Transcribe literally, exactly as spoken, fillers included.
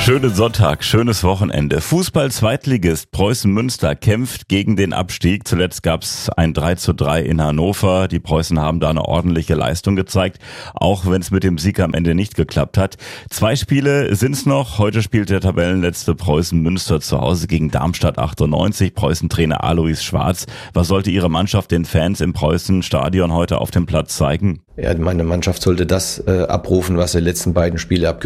Schönen Sonntag, schönes Wochenende. Fußball-Zweitligist Preußen Münster kämpft gegen den Abstieg. Zuletzt gab's ein drei zu drei in Hannover. Die Preußen haben da eine ordentliche Leistung gezeigt, auch wenn es mit dem Sieg am Ende nicht geklappt hat. Zwei Spiele sind's noch. Heute spielt der Tabellenletzte Preußen Münster zu Hause gegen Darmstadt achtundneunzig. Preußen-Trainer Alois Schwarz. Was sollte Ihre Mannschaft den Fans im Preußen-Stadion heute auf dem Platz zeigen? Ja, meine Mannschaft sollte das äh, abrufen, was die letzten beiden Spiele abgerufen